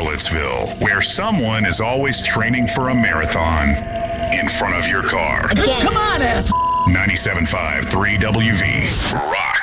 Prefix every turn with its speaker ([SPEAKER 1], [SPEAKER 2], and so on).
[SPEAKER 1] Charlottesville, where someone is always training for a marathon in front of your car.
[SPEAKER 2] Again. Come on, ass.
[SPEAKER 1] 97.5 3WV. Rock.